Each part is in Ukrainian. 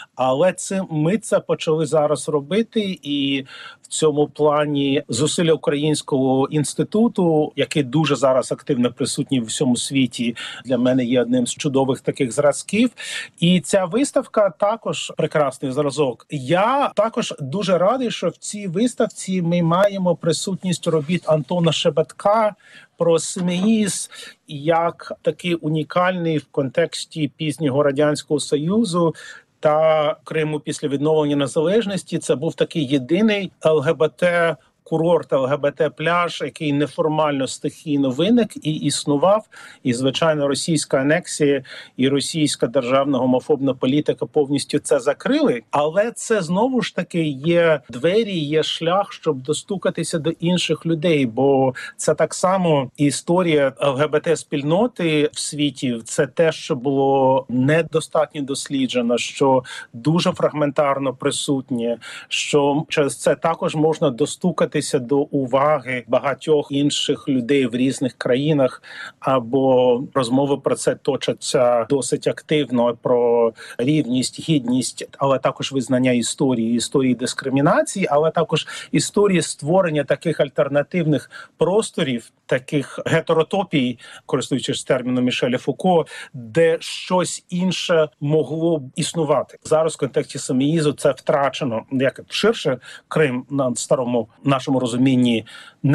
Але ми це почали зараз робити, і в цьому плані зусилля Українського інституту, який дуже зараз активно присутній в всьому світі, для мене є одним з чудових таких зразків. І ця виставка також прекрасний зразок. Я також дуже радий, що в цій виставці ми маємо присутність робіт Антона Шебетка про Семеїз як такий унікальний в контексті пізнього Радянського Союзу та Криму після відновлення незалежності. Це був такий єдиний ЛГБТ-курорт, ЛГБТ-пляж, який неформально стихійно виник і існував. І, звичайно, російська анексія і російська державна гомофобна політика повністю це закрили. Але це, знову ж таки, є двері, є шлях, щоб достукатися до інших людей. Бо це так само історія ЛГБТ-спільноти в світі. Це те, що було недостатньо досліджено, що дуже фрагментарно присутнє, що через це також можна достукатися до уваги багатьох інших людей в різних країнах, або розмови про це точаться досить активно, про рівність, гідність, але також визнання історії дискримінації, але також історії створення таких альтернативних просторів, таких гетеротопій, користуючись терміном Мішеля Фуко, де щось інше могло б існувати. Зараз в контексті Семеїзу це втрачено, як ширше Крим на старому нашому розумінні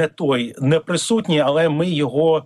не присутній, але ми його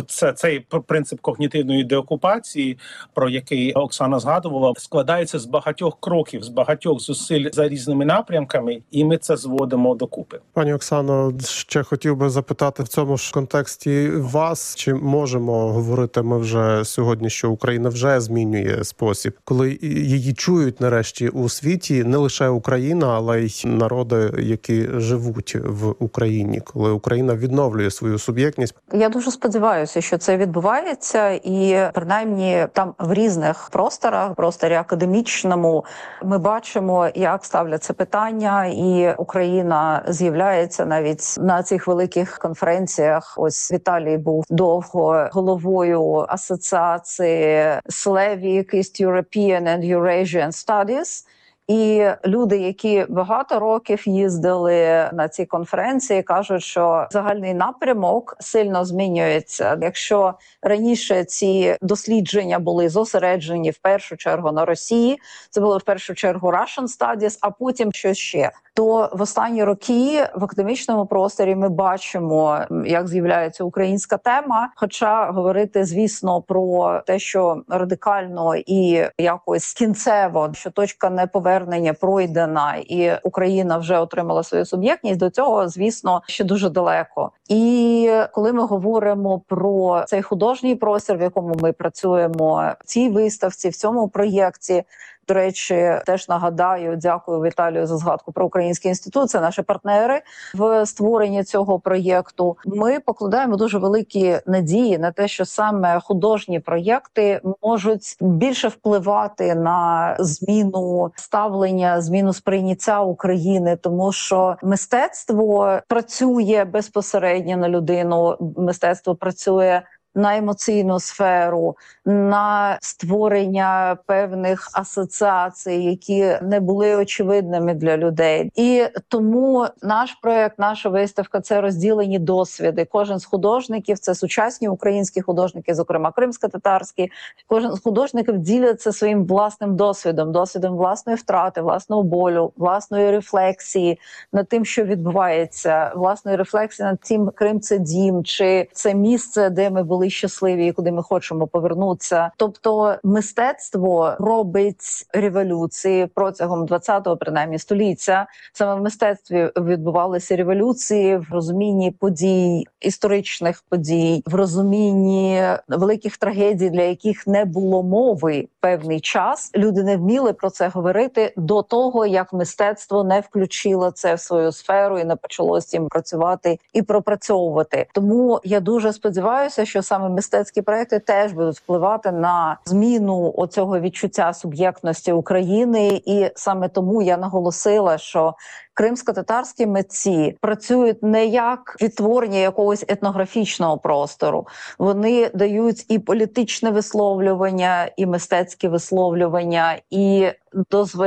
цей принцип когнітивної деокупації, про який Оксана згадувала, складається з багатьох кроків, з багатьох зусиль за різними напрямками, і ми це зводимо докупи. Пані Оксано, ще хотів би запитати в цьому ж контексті вас, чи можемо говорити ми вже сьогодні, що Україна вже змінює спосіб, коли її чують нарешті у світі не лише Україна, але й народи, які живуть в Україні, коли Україна відновлює свою суб'єктність? Я дуже сподіваюся, що це відбувається, і принаймні там в різних просторах, в просторі академічному, ми бачимо, як ставляться питання, і Україна з'являється навіть на цих великих конференціях. Ось Віталій був довго головою асоціації Slavic, East European and Eurasian Studies. І люди, які багато років їздили на ці конференції, кажуть, що загальний напрямок сильно змінюється. Якщо раніше ці дослідження були зосереджені в першу чергу на Росії, це було в першу чергу Russian Studies, а потім щось ще, то в останні роки в академічному просторі ми бачимо, як з'являється українська тема. Хоча говорити, звісно, про те, що радикально і якось кінцево, що точка неповернення пройдена і Україна вже отримала свою суб'єктність, до цього, звісно, ще дуже далеко. І коли ми говоримо про цей художній простір, в якому ми працюємо, в цій виставці, в цьому проєкті, до речі, теж нагадаю, дякую Віталію за згадку про Український інститут, це наші партнери в створенні цього проєкту. Ми покладаємо дуже великі надії на те, що саме художні проєкти можуть більше впливати на зміну ставлення, зміну сприйняття України, тому що мистецтво працює безпосередньо на людину, мистецтво працює на емоційну сферу, на створення певних асоціацій, які не були очевидними для людей. І тому наш проєкт, наша виставка – це розділені досвіди. Кожен з художників – це сучасні українські художники, зокрема кримськотатарські. Кожен з художників діляться своїм власним досвідом, досвідом власної втрати, власного болю, власної рефлексії над тим, що відбувається, власної рефлексії над тим, Крим – це дім, чи це місце, де ми були щасливі і куди ми хочемо повернутися. Тобто мистецтво робить революції протягом 20-го, принаймні, століття. Саме в мистецтві відбувалися революції в розумінні подій, історичних подій, в розумінні великих трагедій, для яких не було мови певний час. Люди не вміли про це говорити до того, як мистецтво не включило це в свою сферу і не почало з цим працювати і пропрацьовувати. Тому я дуже сподіваюся, що саме мистецькі проекти теж будуть впливати на зміну оцього відчуття суб'єктності України, і саме тому я наголосила, що кримськотатарські митці працюють не як відтворення якогось етнографічного простору. Вони дають і політичне висловлювання, і мистецьке висловлювання, і дозволяють